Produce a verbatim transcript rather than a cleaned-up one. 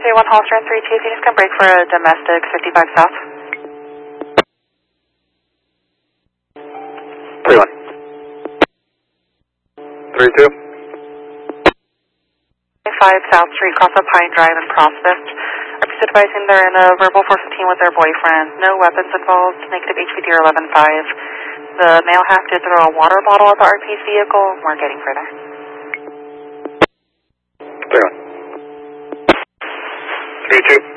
three one Holster and three two, if you just can break for a domestic fifty-five South. three one. three two. five South Street, cross up Pine Drive in Prospect. Are just advising they're in a verbal four fifteen with their boyfriend. No weapons involved, negative H P D eleven five. The male half did throw a water bottle at the R P's vehicle. We're getting further. three one. three two.